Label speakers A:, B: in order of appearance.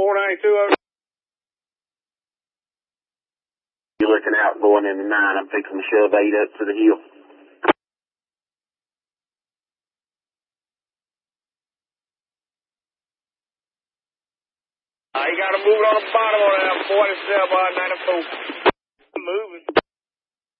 A: 492.
B: You're looking out going into 9. I'm fixing to shove 8 up to the hill.
A: You got to move it on the bottom of that 47 94. Moving.